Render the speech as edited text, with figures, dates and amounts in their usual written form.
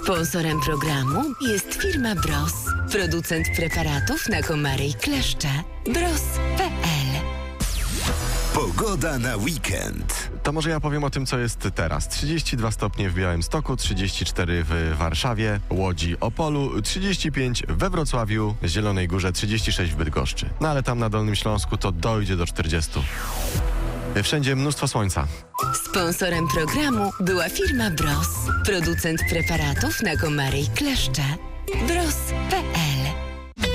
Sponsorem programu jest firma Bros, producent preparatów na komary i kleszcze. Bros.pl. Pogoda na weekend. To może ja powiem o tym, co jest teraz. 32 stopnie w Białymstoku, 34 w Warszawie, Łodzi, Opolu, 35 we Wrocławiu, Zielonej Górze, 36 w Bydgoszczy. No ale tam na Dolnym Śląsku to dojdzie do 40. Wszędzie mnóstwo słońca. Sponsorem programu była firma Bros, producent preparatów na komary i kleszcze. Bros.